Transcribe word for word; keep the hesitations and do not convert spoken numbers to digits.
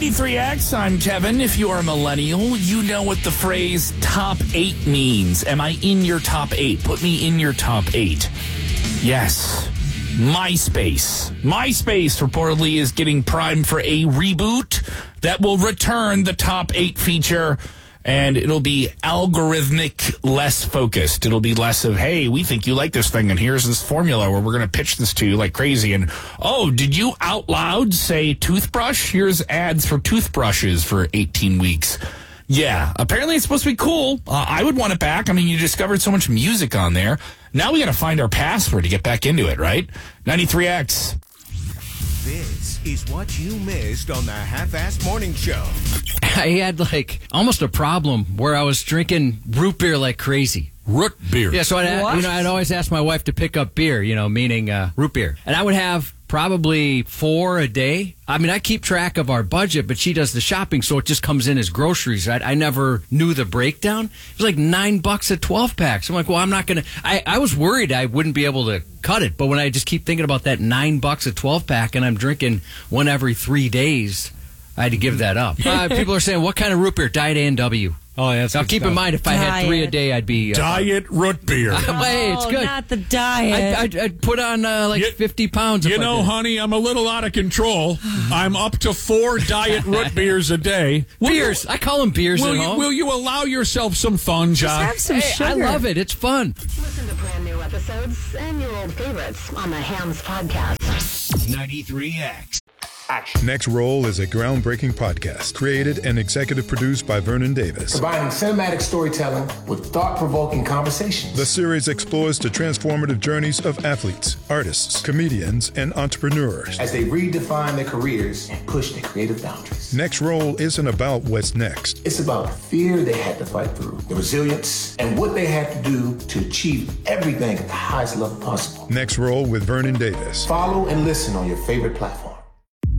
ninety-three X, I'm Kevin. If you are a millennial, you know what the phrase top eight means. Am I in your top eight? Put me in your top eight. Yes. MySpace. MySpace reportedly is getting primed for a reboot that will return the top eight feature, and it'll be algorithmic, less focused. It'll be less of, hey, we think you like this thing, and here's this formula where we're going to pitch this to you like crazy. And, oh, did you out loud say toothbrush? Here's ads for toothbrushes for eighteen weeks. Yeah, apparently it's supposed to be cool. Uh, I would want it back. I mean, you discovered so much music on there. Now we got to find our password to get back into it, right? ninety-three X. This is what you missed on the Half-Assed Morning Show. I had like almost a problem where I was drinking root beer like crazy. Root beer. Yeah, so I'd, What? you know, I'd always ask my wife to pick up beer, you know, meaning uh, root beer. And I would have probably four a day. I mean, I keep track of our budget, but she does the shopping, so it just comes in as groceries. I, I never knew the breakdown. It was like nine bucks a twelve pack. So I'm like, well, I'm not going to. I I was worried I wouldn't be able to cut it, but when I just keep thinking about that nine bucks a twelve pack, and I'm drinking one every three days, I had to give that up. Uh, people are saying, what kind of root beer? Diet A and W. Oh, yeah. Now, keep in mind, if I had three a Diet. day, I'd be... Uh, Diet root beer. hey, it's Oh, good. not the diet. I'd, I'd, I'd put on uh, like You- fifty pounds. You if I know, did. honey, I'm a little out of control. I'm up to four diet root beers a day. Will Beers. I call them beers You, at will, you, home. will you allow yourself some fun, John? Have some Hey, sugar. I love it. It's fun. Listen to brand new episodes and your old favorites on the Hams Podcast. ninety-three X. Next Roll is a groundbreaking podcast created and executive produced by Vernon Davis. Combining cinematic storytelling with thought-provoking conversations. The series explores the transformative journeys of athletes, artists, comedians, and entrepreneurs. As they redefine their careers and push their creative boundaries. Next Roll isn't about what's next. It's about the fear they had to fight through, the resilience, and what they had to do to achieve everything at the highest level possible. Next Roll with Vernon Davis. Follow and listen on your favorite platform.